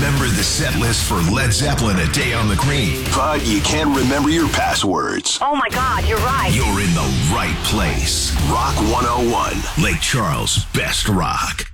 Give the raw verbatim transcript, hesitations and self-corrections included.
remember the set list for Led Zeppelin, A Day on the Green, but you can't remember your passwords. Oh my God, you're right. You're in the right place. Rock one oh one, Lake Charles' best rock.